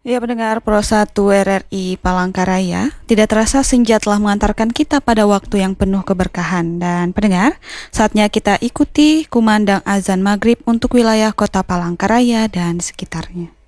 Ya, pendengar Pro 1 RRI Palangkaraya, tidak terasa senja telah mengantarkan kita pada waktu yang penuh keberkahan. Dan pendengar, saatnya kita ikuti kumandang azan maghrib untuk wilayah kota Palangkaraya dan sekitarnya.